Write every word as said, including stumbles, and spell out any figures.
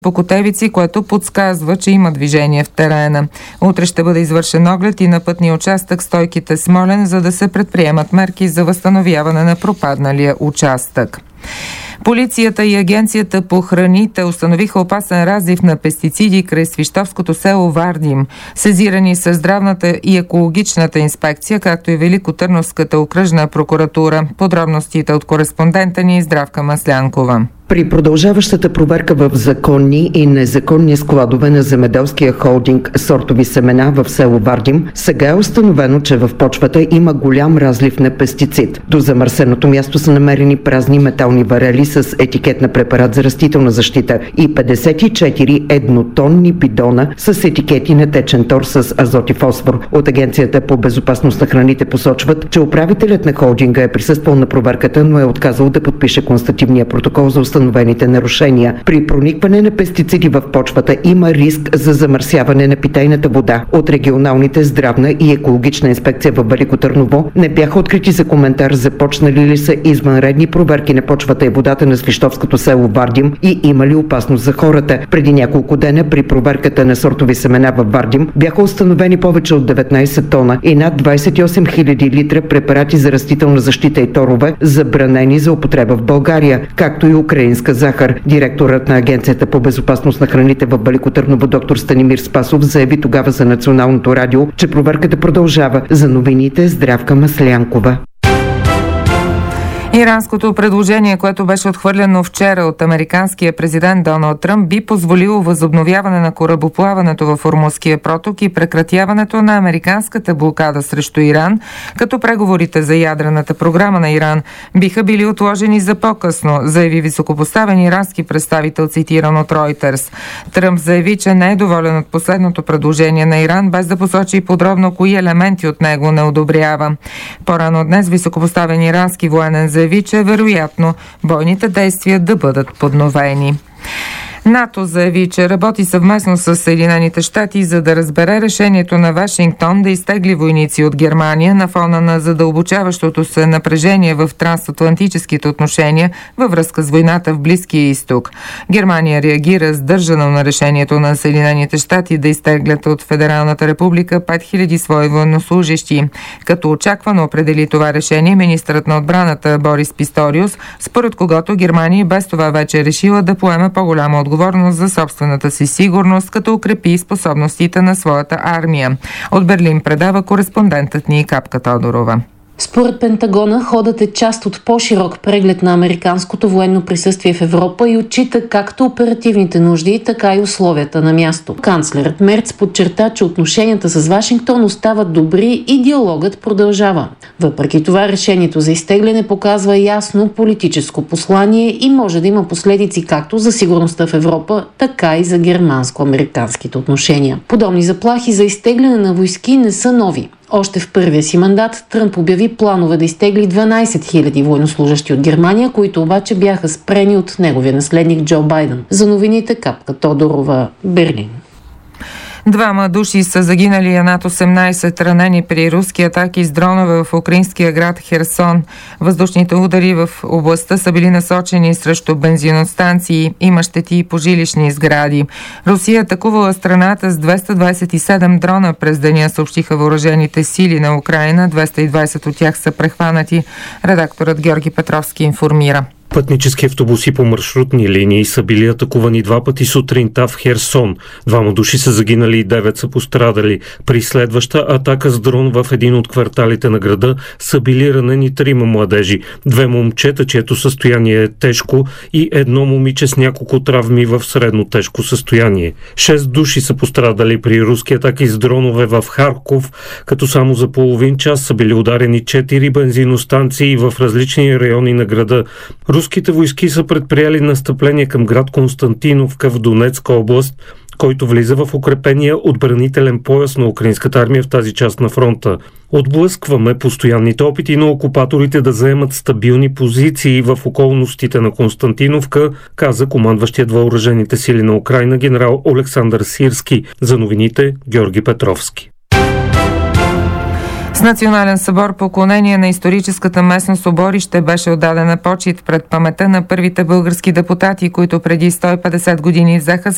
по Котевици, което подсказва, че има движение в терена. Утре ще бъде извършен оглед и на пътния участък Стойките Смолян, за да се предприемат мерки за възстановяване на пропадналия участък. Полицията и Агенцията по храните установиха опасен разлив на пестициди край свищовското село Вардим. Сезирани са здравната и екологичната инспекция, както и Великотърновската окръжна прокуратура. Подробностите от кореспондента ни Здравка Маслянкова. При продължаващата проверка в законни и незаконни складове на земеделския холдинг Сортови семена в село Вардим, сега е установено, че в почвата има голям разлив на пестицид. До замърсеното място са намерени празни метални варели с етикет на препарат за растителна защита и петдесет и четири еднотонни бидона с етикети на течен тор с азот и фосфор. От Агенцията по безопасност на храните посочват, че управителят на холдинга е присъствал на проверката, но е отказал да подпише констативния протокол за установените нарушения. При проникване на пестициди в почвата има риск за замърсяване на питейната вода. От регионалните здравна и екологична инспекция във Велико Търново не бяха открити за коментар започнали ли са извънредни проверки на почвата и водата на свищовското село Вардим и има ли опасност за хората. Преди няколко дена при проверката на сортови семена във Вардим бяха установени повече от деветнайсет тона и над двайсет и осем хиляди литра препарати за растителна защита и торове, забранени за употреба в България, както и украинска захар. Директорът на Агенцията по безопасност на храните в Велико Търново доктор Станимир Спасов заяви тогава за Националното радио, че проверката продължава. За новините Здравка Маслянкова. Иранското предложение, което беше отхвърлено вчера от американския президент Доналд Тръмп, би позволило възобновяване на корабоплаването във Ормузския проток и прекратяването на американската блокада срещу Иран, като преговорите за ядрената програма на Иран биха били отложени за по-късно, заяви високопоставен ирански представител, цитиран от Reuters. Тръмп заяви, че не е доволен от последното предложение на Иран, без да посочи подробно кои елементи от него не одобрява. По-рано днес високопоставен ирански военен заяви, че е вероятно бойните действия да бъдат подновени. НАТО заяви, че работи съвместно с Съединените щати, за да разбере решението на Вашингтон да изтегли войници от Германия на фона на задълбочаващото се напрежение в трансатлантическите отношения във връзка с войната в Близкия изток. Германия реагира сдържано на решението на Съединените щати да изтеглят от Федералната република пет хиляди свои военнослужещи. Като очаквано определи това решение министърът на отбраната Борис Писториус, според когото Германия без това вече е решила да поеме по-голяма отговорност отговорност за собствената си сигурност, като укрепи способностите на своята армия. От Берлин предава кореспондентът ни Капка Тодорова. Според Пентагона, ходът е част от по-широк преглед на американското военно присъствие в Европа и отчита както оперативните нужди, така и условията на място. Канцлерът Мерц подчерта, че отношенията с Вашингтон остават добри и диалогът продължава. Въпреки това, решението за изтегляне показва ясно политическо послание и може да има последици както за сигурността в Европа, така и за германско-американските отношения. Подобни заплахи за изтегляне на войски не са нови. Още в първия си мандат Тръмп обяви планове да изтегли дванайсет хиляди военнослужащи от Германия, които обаче бяха спрени от неговия наследник Джо Байден. За новините Капка Тодорова, Берлин. Двама души са загинали, а над осемнайсет ранени при руски атаки с дронове в украинския град Херсон. Въздушните удари в областта са били насочени срещу бензиностанции, има щети и по жилищни сгради. Русия атакувала страната с двеста двайсет и седем дрона през деня, съобщиха въоръжените сили на Украина. двеста и двайсет от тях са прехванати. Редакторът Георги Петровски информира. Пътнически автобуси по маршрутни линии са били атакувани два пъти сутринта в Херсон. Двама души са загинали и девет са пострадали. При следваща атака с дрон в един от кварталите на града са били ранени трима младежи. Две момчета, чието състояние е тежко, и едно момиче с няколко травми в средно тежко състояние. Шест души са пострадали при руски атаки с дронове в Харков, като само за половин час са били ударени четири бензиностанции в различни райони на града. Руските войски са предприели настъпление към град Константиновка в Донецка област, който влиза в укрепения отбранителен пояс на украинската армия в тази част на фронта. Отблъскваме постоянните опити на окупаторите да заемат стабилни позиции в околностите на Константиновка, каза командващият въоръжените сили на Украйна генерал Олександър Сирски. За новините Георги Петровски. С национален събор поклонение на историческата местност Оборище беше отдадена почит пред паметта на първите български депутати, които преди сто и петдесет години взеха